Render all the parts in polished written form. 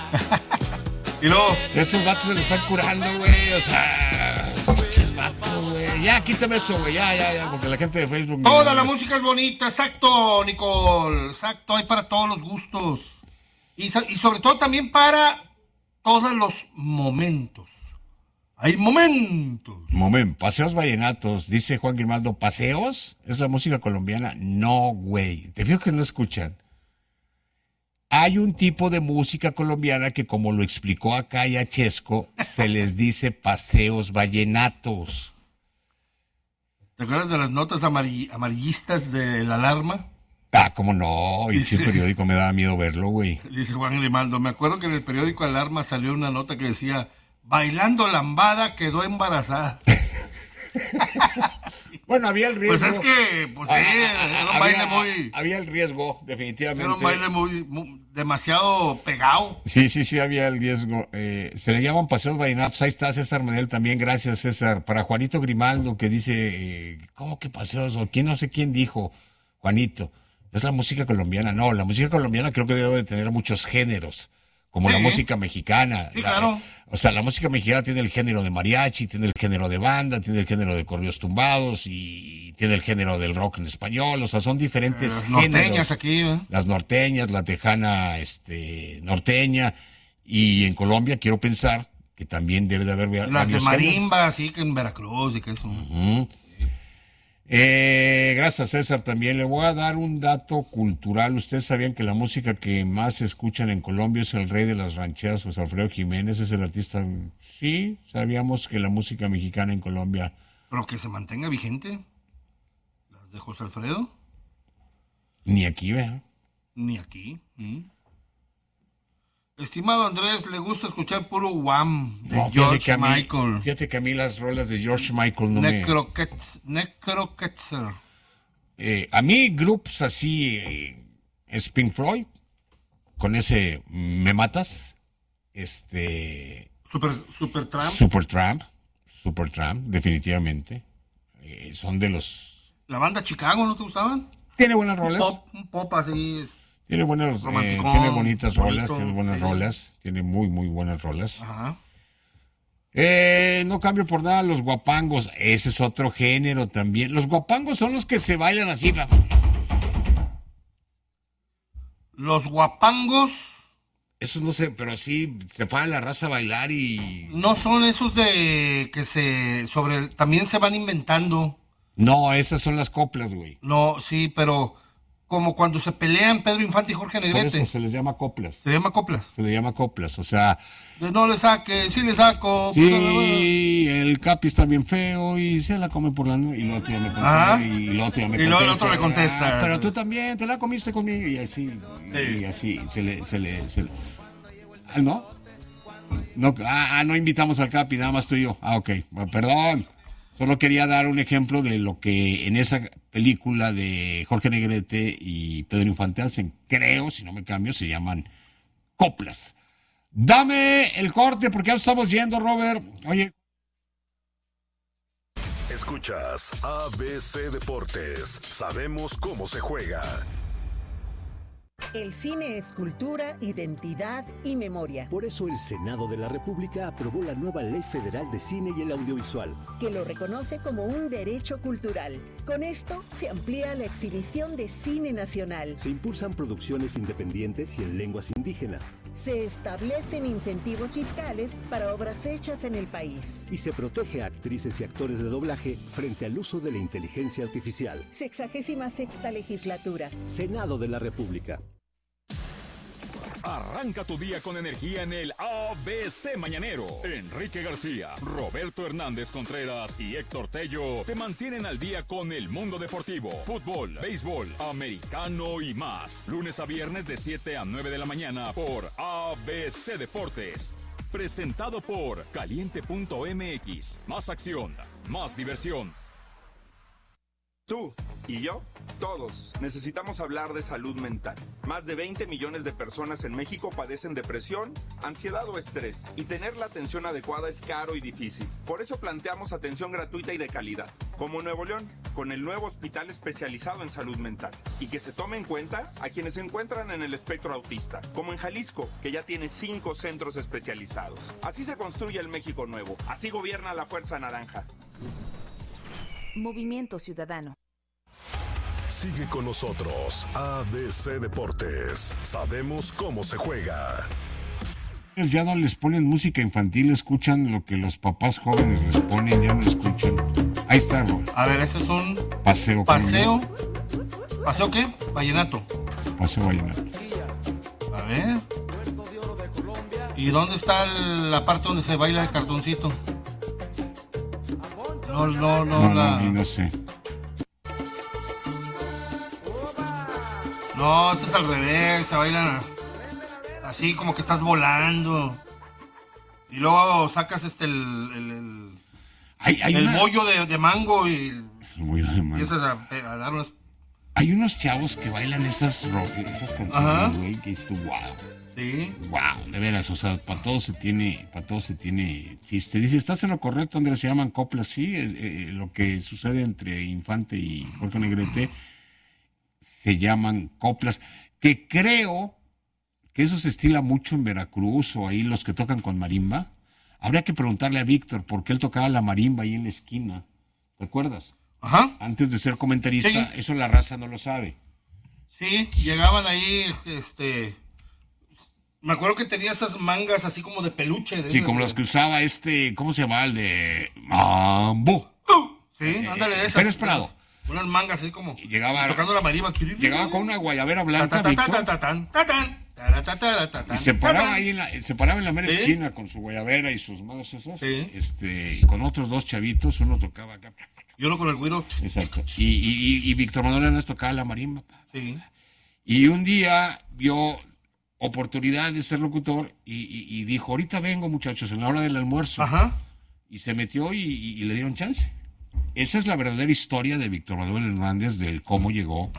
Y luego... Estos vatos se le están curando, güey, o sea... Pinches vatos, güey. Ya, quítame eso, güey, ya, porque la gente de Facebook... Toda la música es bonita, exacto, Nicole. Exacto, hay para todos los gustos. Y sobre todo también para todos los momentos. Hay momentos. Paseos vallenatos, dice Juan Grimaldo. ¿Paseos? ¿Es la música colombiana? No, güey. Te fijo que no escuchan. Hay un tipo de música colombiana que, como lo explicó acá ya Chesco, se les dice paseos vallenatos. ¿Te acuerdas de las notas amarillistas de la alarma? Ah, ¿cómo no? Y si el periódico me daba miedo verlo, güey. Dice Juan Grimaldo, me acuerdo que en el periódico Alarma salió una nota que decía... Bailando lambada quedó embarazada. Bueno, había el riesgo. Pues es que, era un baile muy... Había el riesgo, definitivamente. Era un baile muy demasiado pegado. Sí, había el riesgo. Se le llaman paseos vallenatos. Ahí está César Manel también, gracias César. Para Juanito Grimaldo, que dice, ¿cómo que paseos? O quién, no sé quién dijo, Juanito. ¿Es la música colombiana? No, la música colombiana creo que debe de tener muchos géneros. Como la música mexicana. Sí, claro. O sea, la música mexicana tiene el género de mariachi, tiene el género de banda, tiene el género de corridos tumbados y tiene el género del rock en español. O sea, son diferentes géneros. Las norteñas aquí, ¿eh? Las norteñas, la tejana norteña. Y en Colombia quiero pensar que también debe de haber las de marimba, sí, que en Veracruz y que eso. Uh-huh. Gracias César, también le voy a dar un dato cultural. Ustedes sabían que la música que más se escuchan en Colombia es el rey de las rancheras, José Alfredo Jiménez, es el artista. Sí, sabíamos que la música mexicana en Colombia. Pero que se mantenga vigente. Las de José Alfredo. Ni aquí, ¿verdad? Ni aquí. Estimado Andrés, le gusta escuchar puro Wham de George Michael. Fíjate que a mí las rolas de George Michael no Necroketzer. A mí grupos así, Pink Floyd, con ese Me Matas, Supertramp, definitivamente. Son de los... ¿La banda Chicago no te gustaban? Tiene buenas rolas. Un pop así... Tiene buenas, tiene bonitas rolas, tiene buenas rolas, tiene muy buenas rolas. Ajá. No cambio por nada los guapangos, ese es otro género también. Los guapangos son los que se bailan así. Los guapangos. Esos no sé, pero sí se para la raza a bailar y... No son esos de que también se van inventando. No, esas son las coplas, güey. No, sí, pero... Como cuando se pelean Pedro Infante y Jorge Negrete. Por eso se les llama coplas. ¿Se llama coplas? Se le llama coplas, o sea... No le saque, sí le saco. Sí, el Capi está bien feo y se la come por la noche. Y el otro ya me contesta. Y el otro ya me contesta. Y el otro le contesta. Pero tú también, te la comiste conmigo. Y así, y así, se le... ¿No? No invitamos al Capi, nada más tú y yo. Ok, perdón. Solo quería dar un ejemplo de lo que en esa película de Jorge Negrete y Pedro Infante hacen. Creo, si no me cambio, se llaman coplas. Dame el corte porque ya estamos yendo, Robert. Oye. Escuchas ABC Deportes. Sabemos cómo se juega. El cine es cultura, identidad y memoria. Por eso el Senado de la República aprobó la nueva Ley Federal de Cine y el Audiovisual, que lo reconoce como un derecho cultural. Con esto se amplía la exhibición de cine nacional. Se impulsan producciones independientes y en lenguas indígenas. Se establecen incentivos fiscales para obras hechas en el país. Y se protege a actrices y actores de doblaje frente al uso de la inteligencia artificial. 66ª legislatura. Senado de la República. Arranca tu día con energía en el ABC Mañanero. Enrique García, Roberto Hernández Contreras y Héctor Tello te mantienen al día con el mundo deportivo, fútbol, béisbol, americano y más. Lunes a viernes de 7 a 9 de la mañana por ABC Deportes. Presentado por Caliente.mx. Más acción, más diversión. Tú y yo, todos, necesitamos hablar de salud mental. Más de 20 millones de personas en México padecen depresión, ansiedad o estrés, y tener la atención adecuada es caro y difícil. Por eso planteamos atención gratuita y de calidad, como Nuevo León, con el nuevo hospital especializado en salud mental. Y que se tome en cuenta a quienes se encuentran en el espectro autista, como en Jalisco, que ya tiene 5 centros especializados. Así se construye el México nuevo, así gobierna la Fuerza Naranja. Movimiento Ciudadano. Sigue con nosotros, ABC Deportes. Sabemos cómo se juega. Ya no les ponen música infantil, escuchan lo que los papás jóvenes les ponen, ya no escuchan. Ahí está, Robert. A ver, ese es un Paseo. paseo. ¿Paseo qué? Vallenato. Paseo vallenato. A ver. ¿Y dónde está la parte donde se baila el cartoncito? No sé. No, eso es al revés, se bailan así como que estás volando. Y luego sacas el bollo de mango y empiezas a dar unas... Hay unos chavos que bailan esas canciones, güey, que es wow. Sí. Wow, de veras, o sea, para todo se tiene chiste. Dice, estás en lo correcto, Andrés, se llaman coplas, sí, lo que sucede entre Infante y Jorge Negrete se llaman coplas, que creo que eso se estila mucho en Veracruz o ahí los que tocan con marimba. Habría que preguntarle a Víctor, porque él tocaba la marimba ahí en la esquina, ¿te acuerdas? Ajá. Antes de ser comentarista, sí. Eso la raza no lo sabe. Sí, llegaban ahí, me acuerdo que tenía esas mangas así como de peluche. Sí, como las que usaba ¿cómo se llamaba? El de Mambo. Sí, ándale de esas. Pérez Prado. Unas mangas así como tocando la marimba. Llegaba con una guayabera blanca, y se paraba ahí en la mera esquina con su guayabera y sus manos esas. Sí. Con otros 2 chavitos, uno tocaba acá. Y uno con el güiro. Exacto. Y Víctor Manuel Hernández tocaba la marimba. Sí. Y un día vio oportunidad de ser locutor y dijo, ahorita vengo, muchachos, en la hora del almuerzo. Ajá. Y se metió y le dieron chance. Esa es la verdadera historia de Víctor Manuel Hernández, del cómo llegó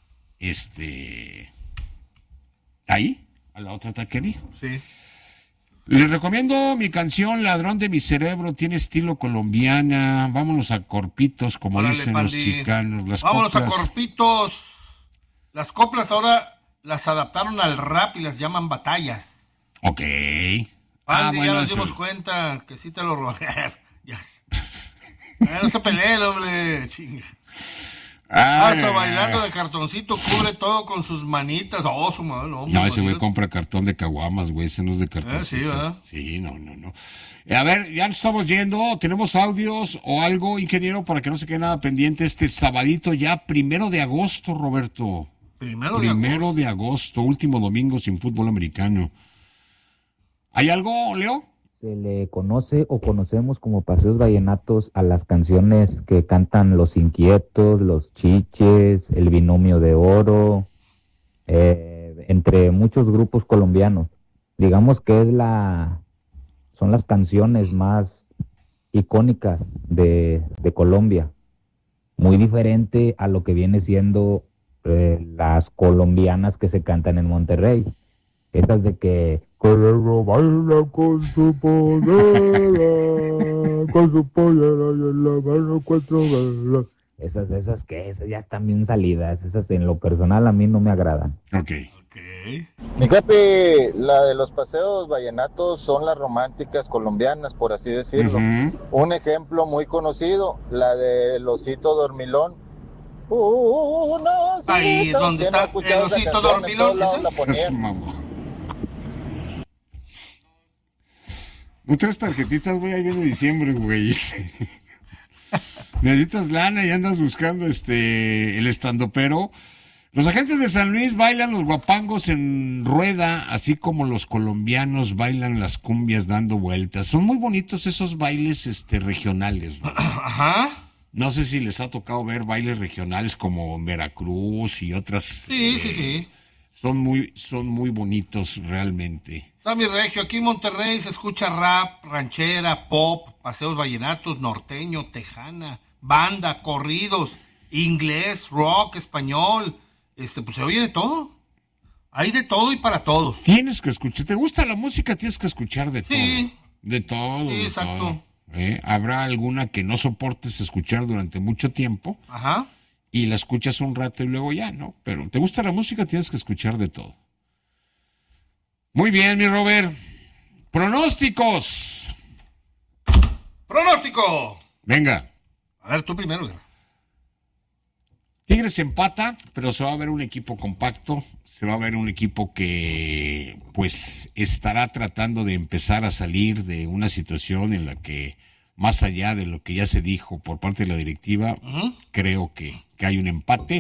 ahí, a la otra taquería. Sí. Les recomiendo mi canción Ladrón de mi cerebro, tiene estilo colombiana. Vámonos a Corpitos, como dicen los chicanos. Vámonos a Corpitos. Las coplas ahora las adaptaron al rap y las llaman batallas. Ok. Bueno, ya nos dimos cuenta que sí te lo robaron. Ya. No se peleen, hombre. Chinga. Bailando de cartoncito, cubre todo con sus manitas. Su madre, no, ese güey compra cartón de caguamas, güey. Ese no es de cartón. Sí, ¿verdad? Sí, no. A ver, ya nos estamos yendo. ¿Tenemos audios o algo, ingeniero, para que no se quede nada pendiente este sabadito ya, 1 de agosto, Roberto? Primero de agosto, último domingo sin fútbol americano. ¿Hay algo, Leo? Se le conoce o conocemos como paseos vallenatos a las canciones que cantan Los Inquietos, Los Chiches, El Binomio de Oro, entre muchos grupos colombianos. Digamos que son las canciones más icónicas de Colombia. Muy diferente a lo que viene siendo las colombianas que se cantan en Monterrey. Esas de que baila con su pollera, con su pollera y en la mano 4 velas. Esas ya están bien salidas. Esas en lo personal a mí no me agradan. Ok. Mi capi, la de los paseos vallenatos son las románticas colombianas, por así decirlo. Un ejemplo muy conocido, la de Osito Dormilón. Ahí, ¿dónde está el Osito Dormilón? Es mamá. No traes tarjetitas, güey, ahí viene diciembre, güey. Necesitas lana y andas buscando el estandopero. Los agentes de San Luis bailan los guapangos en rueda, así como los colombianos bailan las cumbias dando vueltas. Son muy bonitos esos bailes regionales, ¿no? Ajá. No sé si les ha tocado ver bailes regionales como Veracruz y otras. Sí. Son muy bonitos realmente. Está mi regio, aquí en Monterrey se escucha rap, ranchera, pop, paseos vallenatos, norteño, tejana, banda, corridos inglés, rock, español, pues se oye de todo. Hay de todo y para todos. Tienes que escuchar, ¿te gusta la música? Tienes que escuchar de todo. Sí. De todo. Sí, de exacto. todo. Habrá alguna que no soportes escuchar durante mucho tiempo. Ajá. Y la escuchas un rato y luego ya, ¿no? Pero ¿te gusta la música? Tienes que escuchar de todo. Muy bien, mi Robert. Pronósticos. ¡Pronóstico! Venga. A ver, tú primero. Tigres empata, pero se va a ver un equipo compacto, se va a ver un equipo que pues estará tratando de empezar a salir de una situación en la que, más allá de lo que ya se dijo por parte de la directiva, creo que hay un empate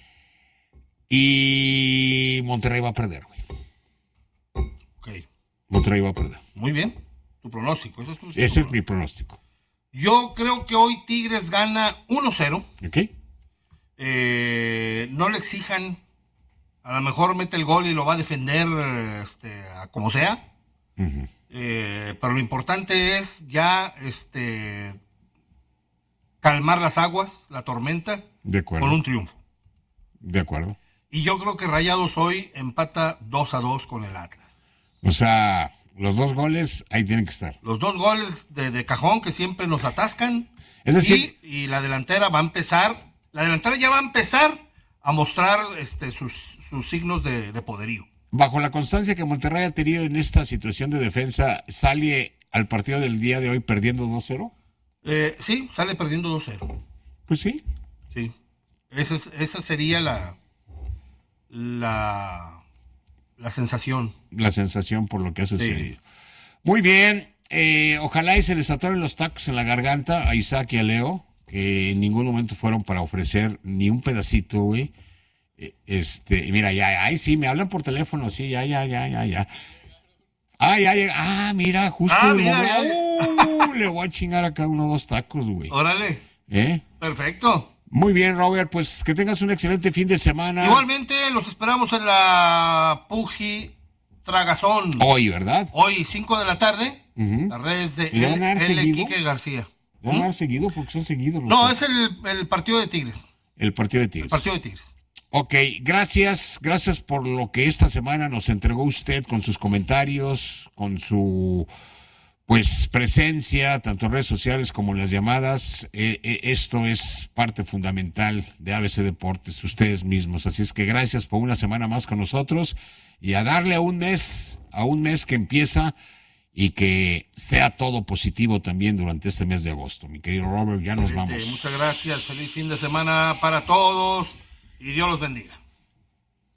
y Monterrey va a perder, güey. Ok. Monterrey va a perder. Muy bien. Tu pronóstico. Ese es mi pronóstico. Yo creo que hoy Tigres gana 1-0. ¿Ok? No le exijan, a lo mejor mete el gol y lo va a defender a como sea. Uh-huh. Pero lo importante es ya calmar las aguas, la tormenta, de acuerdo, con un triunfo. De acuerdo. Y yo creo que Rayados hoy empata 2-2 con el Atlas. O sea, los 2 goles ahí tienen que estar. Los 2 goles de cajón que siempre nos atascan. Es decir, y la delantera va a empezar. La delantera ya va a empezar a mostrar sus signos de poderío. Bajo la constancia que Monterrey ha tenido en esta situación de defensa, ¿sale al partido del día de hoy perdiendo 2-0? Sí, sale perdiendo 2-0. Pues sí. Sí. Esa sería la sensación. La sensación por lo que ha sucedido. Sí. Muy bien. Ojalá y se les atoren los tacos en la garganta a Isaac y a Leo, que en ningún momento fueron para ofrecer ni un pedacito, güey. Mira, ya, sí, me hablan por teléfono, sí, ya. Mira, justo le voy a chingar a cada uno 2 tacos, güey. Órale. Perfecto. Muy bien, Robert, pues que tengas un excelente fin de semana. Igualmente, los esperamos en la Puji Tragazón. Hoy, ¿verdad? Hoy, 5 de la tarde, las redes de L. Quique García. ¿Le van a dar seguido? Porque son seguidos. No, es el partido de Tigres. El partido de Tigres. El partido de Tigres. Ok, gracias por lo que esta semana nos entregó usted con sus comentarios, con su presencia, tanto en redes sociales como en las llamadas. Esto es parte fundamental de ABC Deportes, ustedes mismos. Así es que gracias por una semana más con nosotros y a darle a un mes que empieza y que sea todo positivo también durante este mes de agosto. Mi querido Robert, ya nos vamos. Muchas gracias, feliz fin de semana para todos y Dios los bendiga.